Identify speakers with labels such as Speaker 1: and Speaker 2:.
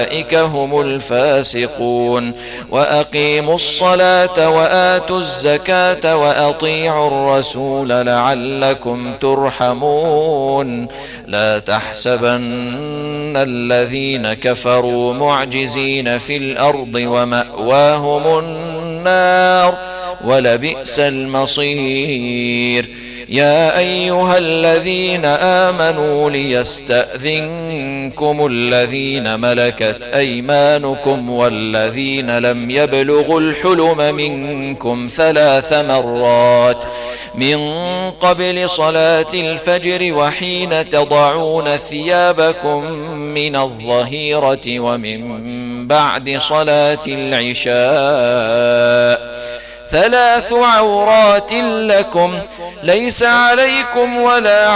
Speaker 1: أولئك هم الفاسقون. وأقيموا الصلاة وآتوا الزكاة وأطيعوا الرسول لعلكم ترحمون. لا تحسبن الذين كفروا معجزين في الأرض ومأواهم النار ولبئس المصير. يا أيها الذين آمنوا ليستأذنكم الذين ملكت أيمانكم والذين لم يبلغوا الحلم منكم 3 مرات من قبل صلاة الفجر وحين تضعون ثيابكم من الظهيرة ومن بعد صلاة العشاء 3 عورات لكم ليس عليكم ولا